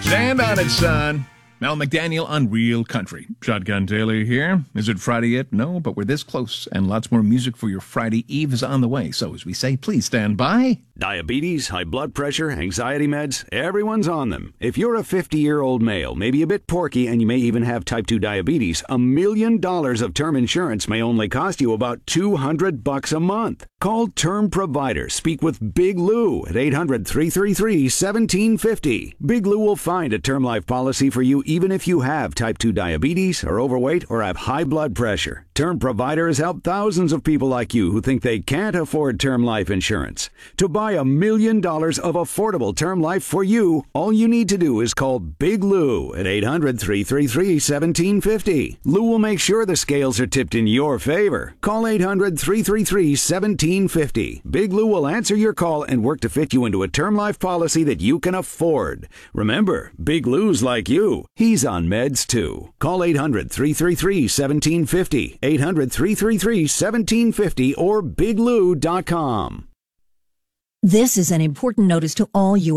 Stand on it, son. Mel McDaniel on Real Country. Shotgun Taylor here. Is it Friday yet? No, but we're this close, and lots more music for your Friday Eve is on the way. So as we say, please stand by. Diabetes, high blood pressure, anxiety meds, everyone's on them. If you're a 50-year-old male, maybe a bit porky, and you may even have type 2 diabetes, $1 million of term insurance may only cost you about $200 a month. Call Term Provider. Speak with Big Lou at 800-333-1750. Big Lou will find a term life policy for you even if you have type 2 diabetes, are overweight, or have high blood pressure. Term Provider has helped thousands of people like you who think they can't afford term life insurance. To buy $1 million of affordable term life for you, all you need to do is call Big Lou at 800-333-1750. Lou will make sure the scales are tipped in your favor. Call 800-333-1750. Big Lou will answer your call and work to fit you into a term life policy that you can afford. Remember, Big Lou's like you. He's on meds too. Call 800-333-1750. 800-333-1750 or biglou.com. This is an important notice to all